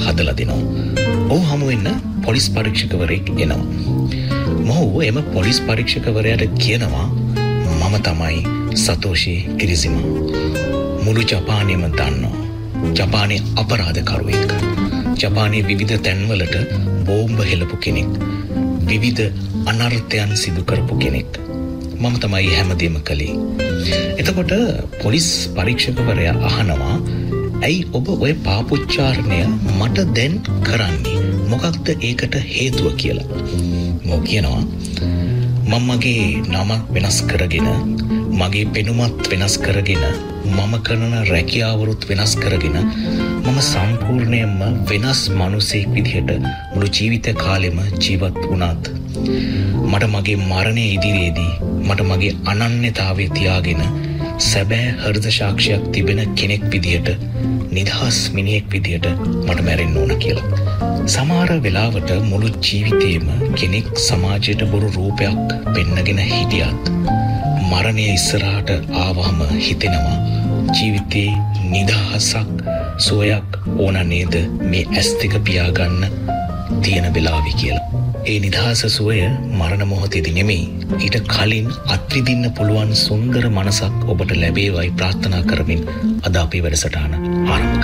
හදලා දෙනවා. ඔහු හමු වෙන්න පොලිස් පරීක්ෂකවරයෙක් එනවා. මොහු එම පොලිස් පරීක්ෂකවරයාට කියනවා මම තමයි සතෝෂි කිරිසිමා. මුළු ජපානයම දන්නවා. ජපානයේ අපරාධකරුවෙක්. ජපානයේ විවිධ තැන්වලට බෝම්බ හෙලපු කෙනෙක්. විවිධ අනර්ථයන් සිදු කරපු කෙනෙක්. මම තමයි හැමදේම කළේ. එතකොට පොලිස් පරීක්ෂකවරයා අහනවා ඇයි ඔබ ඔය පාපොච්චාරණය මට දැන් කරන්නේ? මොකක්ද ඒකට හේතුව කියලා. මොහු කියනවා මම මගේ නම වෙනස් කරගෙන මගේ පෙනුමත් වෙනස් කරගෙන මම කරන රැකියාවරුත් වෙනස් කරගෙන මම සම්පූර්ණයෙන්ම වෙනස් මිනිසෙක් විදිහට මුළු ජීවිත කාලෙම ජීවත් වුණාත් මට මගේ මරණය ඉදිරියේදී මට මගේ අනන්‍යතාවය තියාගෙන සැබෑ හෘද සාක්ෂියක් තිබෙන කෙනෙක් විදිහට නිදහස් මිනිහෙක් විදිහට මට මැරෙන්න ඕන කියලා. සමහර වෙලාවට මුළු ජීවිතේම කෙනෙක් සමාජයට බොරු රූපයක් පෙන්නගෙන හිටියත් මරණය ඉස්සරහට ආවම හිතෙනවා ජීවිතේ නිදහසක් සුවයක් ඕන නේද මේ ඇස් දෙක පියාගන්න තියෙන වෙලාවෙ කියලා. ඒ නිදහස සුවය මරණ මොහොතේදී නෙමෙයි ඊට කලින් අත්විඳින්න පුළුවන් සුන්දර මනසක් ඔබට ලැබේවයි ප්‍රාර්ථනා කරමින් අද අපේ වැඩසටහන ආරම්භ